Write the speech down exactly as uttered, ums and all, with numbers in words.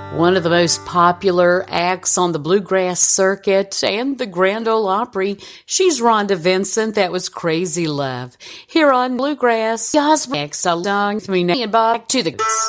One of the most popular acts on the bluegrass circuit and the Grand Ole Opry, she's Rhonda Vincent. That was Crazy Love. Here on Bluegrass, Osmond sung me and back to the